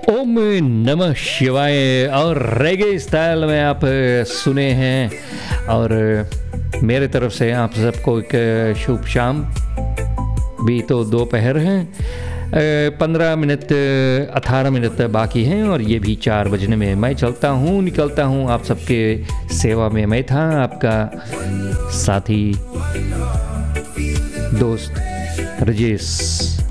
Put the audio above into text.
ओम नमः शिवाय और रेगे स्टाइल में आप सुने हैं और मेरे तरफ से आप सबको एक शुभ शाम। भी तो दोपहर हैं, 15 मिनट 18 मिनट बाकी हैं और ये भी 4 बजने में मैं चलता हूँ निकलता हूँ। आप सबके सेवा में मैं था आपका साथी दोस्त राजेश।